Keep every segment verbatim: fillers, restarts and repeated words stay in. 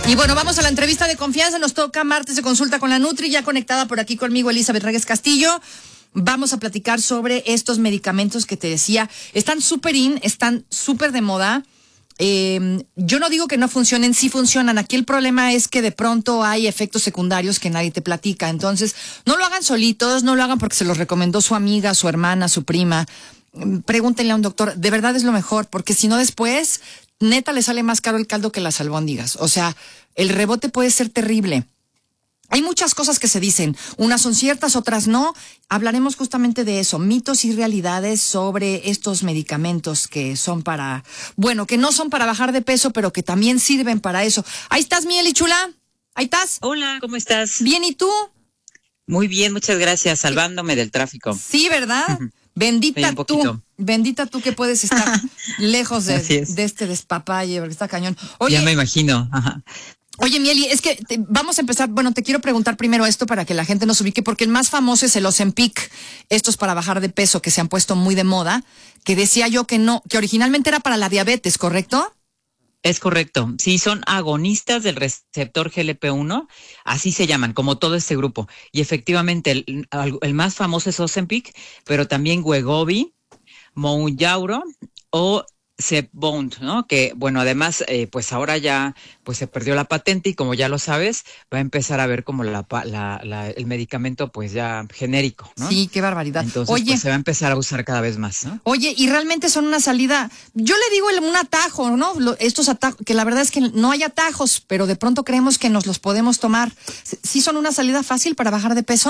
Y bueno, vamos a la entrevista de confianza. Nos toca martes de consulta con la Nutri, ya conectada por aquí conmigo Elizabeth Reyes Castillo. Vamos a platicar sobre estos medicamentos que te decía. Están súper in, están súper de moda. Eh, yo no digo que no funcionen, sí funcionan. Aquí el problema es que de pronto hay efectos secundarios que nadie te platica. Entonces, no lo hagan solitos, no lo hagan porque se los recomendó su amiga, su hermana, su prima. Pregúntenle a un doctor, de verdad es lo mejor, porque si no después, neta, le sale más caro el caldo que las albóndigas. O sea, el rebote puede ser terrible. Hay muchas cosas que se dicen, unas son ciertas, otras no. Hablaremos justamente de eso, mitos y realidades sobre estos medicamentos que son para, bueno, que no son para bajar de peso, pero que también sirven para eso. Ahí estás, Mieli chula, ahí estás. Hola, ¿cómo estás? Bien, ¿y tú? Muy bien, muchas gracias, salvándome del tráfico. Sí, ¿verdad? Bendita tú, bendita tú que puedes estar lejos de, de este despapalle, porque está cañón. Oye, ya me imagino, ajá. Oye, Mieli, es que te, vamos a empezar, bueno, te quiero preguntar primero esto para que la gente nos ubique, porque el más famoso es el Ozempic, estos para bajar de peso que se han puesto muy de moda, que decía yo que no, que originalmente era para la diabetes, ¿correcto? Es correcto, sí, son agonistas del receptor G L P uno, así se llaman, como todo este grupo, y efectivamente el, el más famoso es Ozempic, pero también Wegovy, Mounjaro o Zepbound, ¿no? Que, bueno, además, eh, pues ahora ya, pues se perdió la patente y como ya lo sabes, va a empezar a ver como la, la, la el medicamento, pues ya genérico, ¿no? Sí, qué barbaridad. Entonces, oye, pues se va a empezar a usar cada vez más, ¿no? Oye, y realmente son una salida, yo le digo el, un atajo, ¿no? Lo, estos atajos, que la verdad es que no hay atajos, pero de pronto creemos que nos los podemos tomar. ¿Sí son una salida fácil para bajar de peso?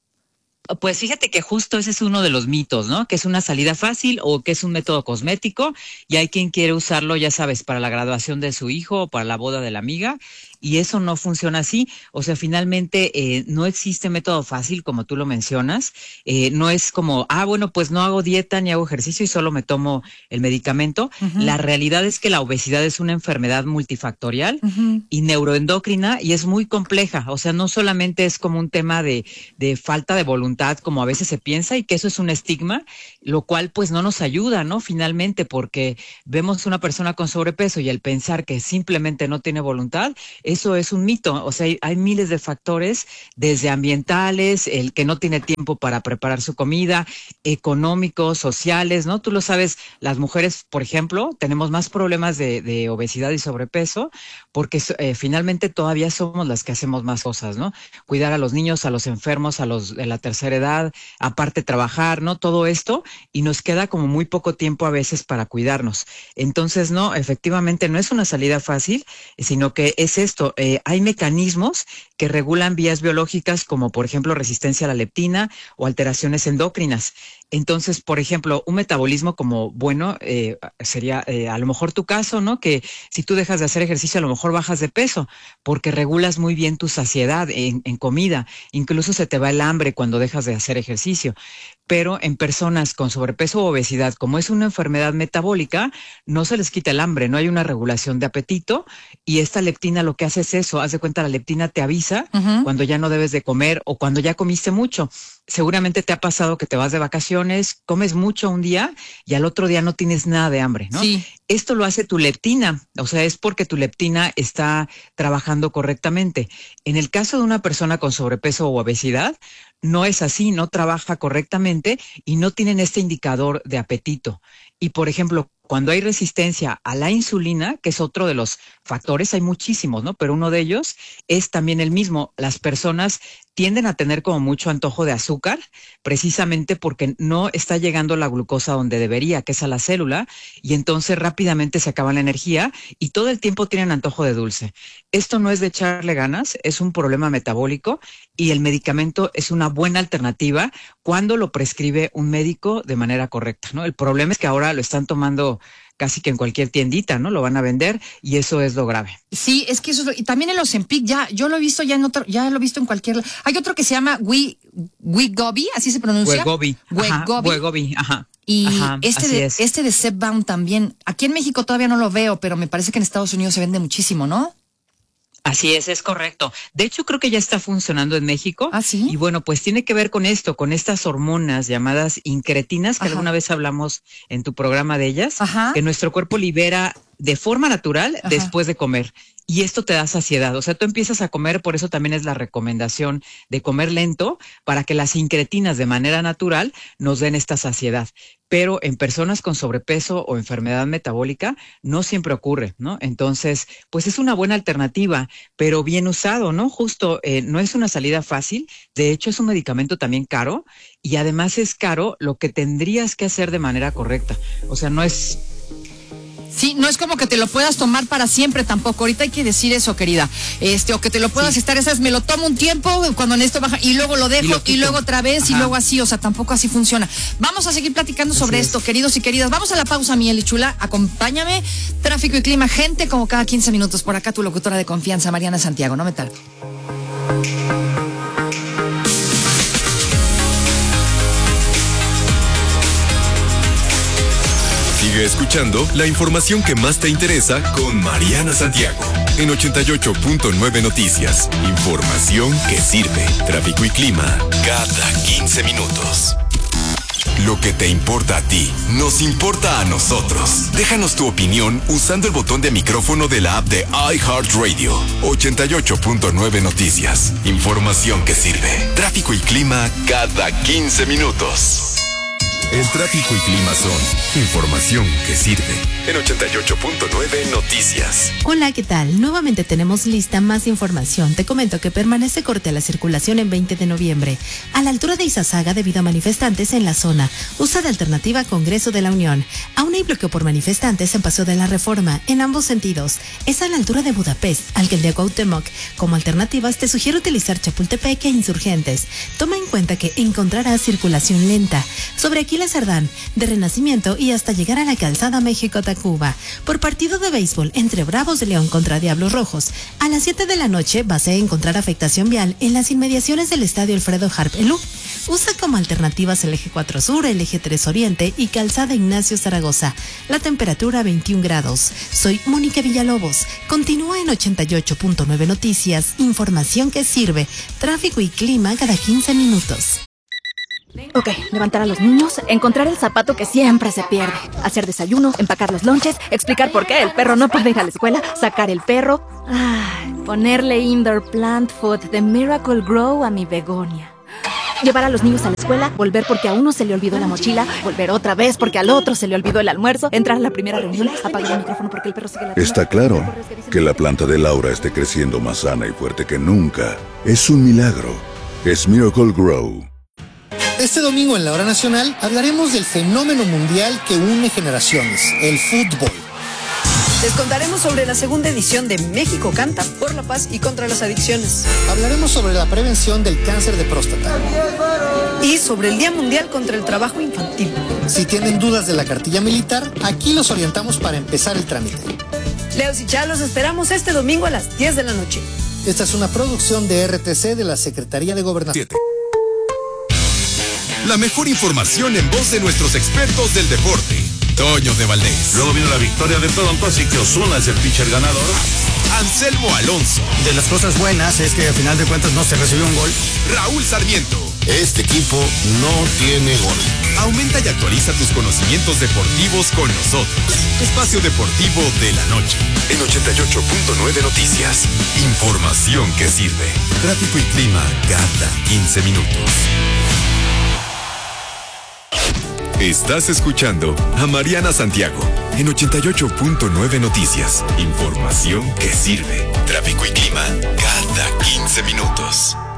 Pues fíjate que justo ese es uno de los mitos, ¿no? Que es una salida fácil o que es un método cosmético y hay quien quiere usarlo, ya sabes, para la graduación de su hijo o para la boda de la amiga y eso no funciona así. O sea, finalmente eh, no existe método fácil como tú lo mencionas. Eh, no es como, ah, bueno, pues no hago dieta ni hago ejercicio y solo me tomo el medicamento. Uh-huh. La realidad es que la obesidad es una enfermedad multifactorial uh-huh. y neuroendocrina y es muy compleja. O sea, no solamente es como un tema de, de falta de voluntad como a veces se piensa y que eso es un estigma, lo cual pues no nos ayuda, ¿no? Finalmente, porque vemos una persona con sobrepeso y el pensar que simplemente no tiene voluntad, eso es un mito. O sea, hay, hay miles de factores, desde ambientales, el que no tiene tiempo para preparar su comida, económicos, sociales, ¿no? Tú lo sabes, las mujeres, por ejemplo, tenemos más problemas de, de obesidad y sobrepeso porque eh, finalmente todavía somos las que hacemos más cosas, ¿no? Cuidar a los niños, a los enfermos, a los de la tercera edad, aparte trabajar, ¿no? Todo esto, y nos queda como muy poco tiempo a veces para cuidarnos. Entonces, no, efectivamente no es una salida fácil, sino que es esto, eh, hay mecanismos que regulan vías biológicas como por ejemplo resistencia a la leptina o alteraciones endocrinas. Entonces, por ejemplo, un metabolismo como bueno eh, sería eh, a lo mejor tu caso, ¿no? Que si tú dejas de hacer ejercicio, a lo mejor bajas de peso, porque regulas muy bien tu saciedad en, en comida. Incluso se te va el hambre cuando dejas de hacer ejercicio. Pero en personas con sobrepeso o obesidad, como es una enfermedad metabólica, no se les quita el hambre, no hay una regulación de apetito y esta leptina lo que hace es eso, haz de cuenta la leptina te avisa uh-huh. cuando ya no debes de comer o cuando ya comiste mucho. Seguramente te ha pasado que te vas de vacaciones, comes mucho un día y al otro día no tienes nada de hambre, ¿no? Sí. Esto lo hace tu leptina, o sea, es porque tu leptina está trabajando correctamente. En el caso de una persona con sobrepeso o obesidad, no es así, no trabaja correctamente y no tienen este indicador de apetito. Y, por ejemplo, cuando hay resistencia a la insulina, que es otro de los factores, hay muchísimos, ¿no? Pero uno de ellos es también el mismo. Las personas tienden a tener como mucho antojo de azúcar, precisamente porque no está llegando la glucosa donde debería, que es a la célula, y entonces rápidamente se acaba la energía y todo el tiempo tienen antojo de dulce. Esto no es de echarle ganas, es un problema metabólico y el medicamento es una buena alternativa cuando lo prescribe un médico de manera correcta, ¿no? El problema es que ahora lo están tomando casi que en cualquier tiendita, ¿no? Lo van a vender y eso es lo grave. Sí, es que eso es lo, y también el Ozempic, ya, yo lo he visto ya en otro, ya lo he visto en cualquier, hay otro que se llama We, Wegovy, así se pronuncia. Wegovy. Wegovy. Wegovy, ajá. Y ajá, este de, es. este de Zepbound también, aquí en México todavía no lo veo, pero me parece que en Estados Unidos se vende muchísimo, ¿no? Así es, es correcto. De hecho, creo que ya está funcionando en México. ¿Ah, sí? Y bueno, pues tiene que ver con esto, con estas hormonas llamadas incretinas, que Ajá. alguna vez hablamos en tu programa de ellas, Ajá. que nuestro cuerpo libera de forma natural Ajá. después de comer. Y esto te da saciedad, o sea, tú empiezas a comer, por eso también es la recomendación de comer lento, para que las incretinas de manera natural nos den esta saciedad. Pero en personas con sobrepeso o enfermedad metabólica no siempre ocurre, ¿no? Entonces, pues es una buena alternativa, pero bien usado, ¿no? Justo, eh, no es una salida fácil, de hecho es un medicamento también caro, y además es caro lo que tendrías que hacer de manera correcta. O sea, no es... Sí, no es como que te lo puedas tomar para siempre tampoco. Ahorita hay que decir eso, querida. Este, o que te lo puedas Sí. estar, esas, me lo tomo un tiempo, cuando en esto baja, y luego lo dejo, Y lo y, quito. luego otra vez, Ajá. y luego así, o sea, tampoco así funciona. Vamos a seguir platicando sobre Así esto, es. queridos y queridas. Vamos a la pausa, mi Eli Chula. Acompáñame. Tráfico y clima, gente, como cada quince minutos. Por acá tu locutora de confianza, Mariana Santiago. No me tardo. Sigue escuchando la información que más te interesa con Mariana Santiago en ochenta y ocho punto nueve Noticias. Información que sirve. Tráfico y clima cada quince minutos. Lo que te importa a ti, nos importa a nosotros. Déjanos tu opinión usando el botón de micrófono de la app de iHeartRadio. ochenta y ocho punto nueve Noticias. Información que sirve. Tráfico y clima cada quince minutos. El tráfico y clima son información que sirve. En ochenta y ocho punto nueve Noticias. Hola, ¿qué tal? Nuevamente tenemos lista más información. Te comento que permanece corte a la circulación en veinte de noviembre, a la altura de Izazaga debido a manifestantes en la zona. Usa de alternativa Congreso de la Unión. Aún hay bloqueo por manifestantes en Paseo de la Reforma, en ambos sentidos. Es a la altura de Budapest, Alcaldía Cuauhtémoc. Como alternativas, te sugiero utilizar Chapultepec e Insurgentes. Toma en cuenta que encontrarás circulación lenta sobre Aquiles Cerdán, de Renacimiento y hasta llegar a la calzada México-Tacuba. Por partido de béisbol entre Bravos de León contra Diablos Rojos, a las siete de la noche vas a encontrar afectación vial en las inmediaciones del Estadio Alfredo Harp Elú. Usa como alternativas el eje cuatro Sur, el eje tres Oriente y calzada Ignacio Zaragoza. La temperatura veintiún grados. Soy Mónica Villalobos. Continúa en ochenta y ocho punto nueve Noticias. Información que sirve. Tráfico y clima cada quince minutos. Ok, levantar a los niños, encontrar el zapato que siempre se pierde, hacer desayuno, empacar los lonches, explicar por qué el perro no puede ir a la escuela, sacar el perro, ay, ponerle indoor plant food de Miracle Grow a mi begonia. Llevar a los niños a la escuela, volver porque a uno se le olvidó la mochila, volver otra vez porque al otro se le olvidó el almuerzo, entrar a la primera reunión, apagar el micrófono porque el perro sigue la... Está claro que la planta de Laura esté creciendo más sana y fuerte que nunca. Es un milagro. Es Miracle Grow. Este domingo en la Hora Nacional hablaremos del fenómeno mundial que une generaciones, el fútbol. Les contaremos sobre la segunda edición de México Canta por la paz y contra las adicciones. Hablaremos sobre la prevención del cáncer de próstata. Y sobre el Día Mundial contra el Trabajo Infantil. Si tienen dudas de la cartilla militar, aquí los orientamos para empezar el trámite. Leos y Chá, los esperamos este domingo a las diez de la noche. Esta es una producción de R T C de la Secretaría de Gobernación. La mejor información en voz de nuestros expertos del deporte. Toño de Valdés. Luego vino la victoria de Toronto, así que Ozuna es el pitcher ganador. Anselmo Alonso. De las cosas buenas es que al final de cuentas no se recibió un gol. Raúl Sarmiento. Este equipo no tiene gol. Aumenta y actualiza tus conocimientos deportivos con nosotros. Espacio Deportivo de la Noche. En ochenta y ocho punto nueve Noticias. Información que sirve. Tráfico y clima cada quince minutos. Estás escuchando a Mariana Santiago en ochenta y ocho punto nueve Noticias. Información que sirve. Tráfico y clima cada quince minutos.